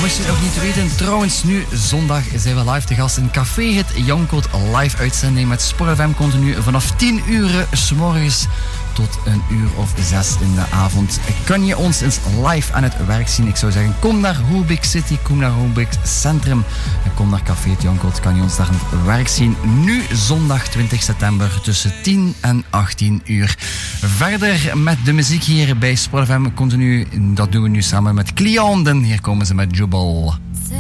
moest je nog niet weten, trouwens, nu zondag zijn we live te gast in Café Het Jankot. Live uitzending met Sport FM continu vanaf 10 uur 's morgens tot 1:06 in de avond. Kan je ons eens live aan het werk zien? Ik zou zeggen, kom naar Hoebik City, kom naar Hoebik Centrum en kom naar Café Het Jankot. Kan je ons daar aan het werk zien? Nu zondag 20 september tussen 10 en 18 uur. Verder met de muziek hier bij Sport FM continu. Dat doen we nu samen met Clianden. Hier komen ze met Jubal.